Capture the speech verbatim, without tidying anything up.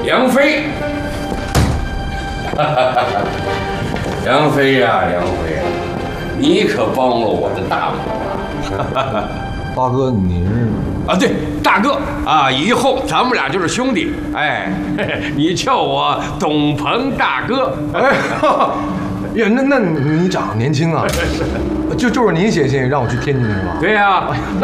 梁飞，梁飞呀，梁飞呀，你可帮了我的大忙。 大哥，你是啊，对，大哥啊，以后咱们俩就是兄弟。哎，你叫我董鹏大哥。 哎，呀，那那你长得年轻啊，就就是您写信让我去天津是吧？ 对呀、啊，